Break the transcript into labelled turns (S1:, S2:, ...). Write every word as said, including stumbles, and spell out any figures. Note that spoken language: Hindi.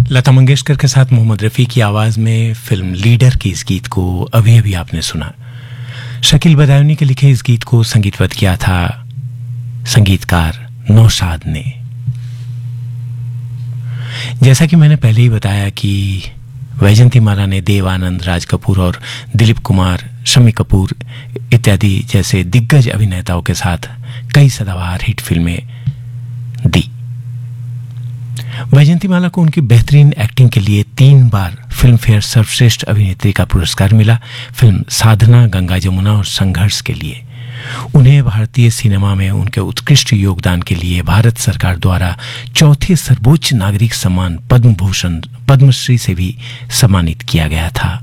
S1: लता मंगेशकर के साथ मोहम्मद रफ़ी की आवाज़ में फिल्म लीडर के इस गीत को अभी अभी आपने सुना। शकील बदायूनी के लिखे इस गीत को संगीतबद्ध किया था संगीतकार नौशाद ने। जैसा कि मैंने पहले ही बताया कि वैजंती माला ने देव आनंद, राज कपूर और दिलीप कुमार, शम्मी कपूर इत्यादि जैसे दिग्गज अभिनेताओं के साथ कई सदाबहार हिट फिल्में दी। वैजंती माला को उनकी बेहतरीन एक्टिंग के लिए तीन बार फिल्म फेयर सर्वश्रेष्ठ अभिनेत्री का पुरस्कार मिला। फिल्म साधना, गंगा जमुना और संघर्ष के लिए उन्हें भारतीय सिनेमा में उनके उत्कृष्ट योगदान के लिए भारत सरकार द्वारा चौथे सर्वोच्च नागरिक सम्मान पद्म भूषण, पद्मश्री से भी सम्मानित किया गया था।